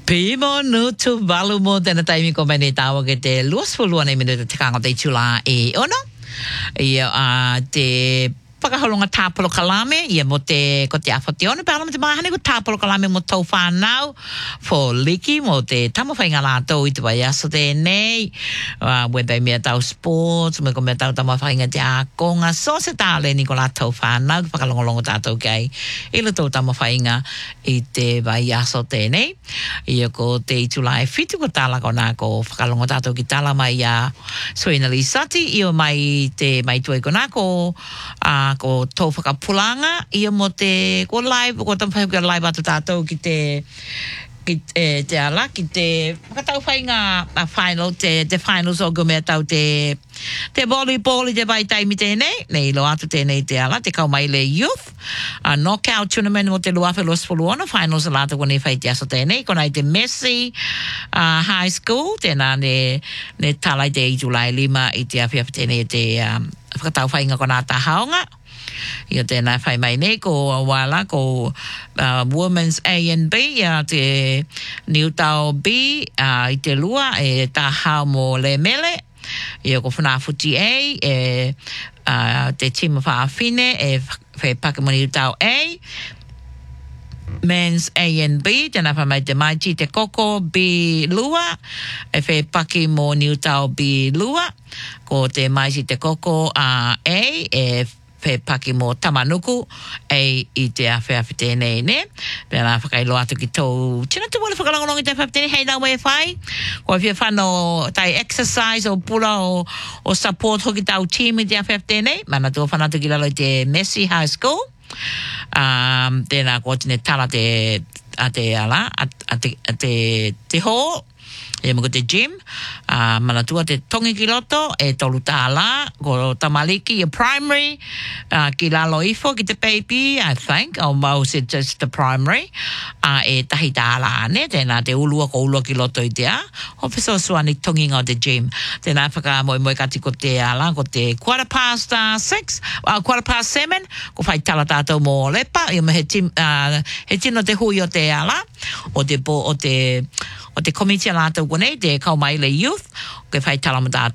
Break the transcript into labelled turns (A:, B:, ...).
A: Pimo no tu balu mo tena taimi ko mene tawa ke te luas puluan e minuto te kanga te chula e ono. Ia te whakaholonga tāpolo kalame, ia mo te, ko te awhati ono, pēra mo te mahane ko tāpolo kalame mo tau whānau, fo liki mo te tamawhainga lātou I te wai aso tēnei, whether mea tau sports, me ko mea tau tamawhainga te ākonga, so se tāle ni ko lātou whānau, whakalongolongo tātou kei, ilo tau tamawhainga I te wai aso tēnei, ia ko te July whitu ko tāla ko nā ko whakalongo tātou ki tāla mai a Suina Lisati, ia mai te mai tuai ko nā ko tau whakapulanga ia mo te ko live ko tam whai ko live atu tātou ki te ala ki te whakatau whainga a final te finals o gomea tau te volleyball I te vai taimi tēnei nei lo atu tēnei te ala te kau mai le youth knockout tournament mo te luafe los puluona finals ala te kone whai te aso tēnei kona I te Messi high school tēnā ne talai te July 5 I te awhiawhi tēnei te whakatau whainga kona ta haonga ia tēnā whai mai nei ko wala ko Women's A and B te Niutau B I te lua e tā hao mo le mele ia ko whanawhuti A te tima whaafine e whai pake mo Niutau A Men's A and B tēnā whai mai te maiti te koko B lua e whai pake mo Niutau B lua ko te maiti te koko A e pe paki mo tamanuku I te awhiawhi tēnei ne. Pēnā whakailo atu ki tau tina tu wale whakalongolongi te awhiawhi tēnei hei nā wei whai. Ko awhia whano tai exercise o pula o support hoki tau team I te awhiawhi tēnei. Mana tu whanatu ki lalo I te Messi High School. Tēnā ko tine tala te hall. E mo te gym, mana tua te tongi ki loto, e tolu tāla, ko tamaliki, a primary, ki lalo ifo, ki te baby, I think, or most it's just the primary, e tahi tāla ane, tēnā te ulua ko ulua ki loto I te a, hopeso suani tongi ngā te gym. Tēnā whaka moi kati ko te ala, ko te 7:15, ko whai tala tātou mō lepa, I he tino te hui o te ala, o te komiti lātou konei, te kaumai le youth, ke whai tala mo tātou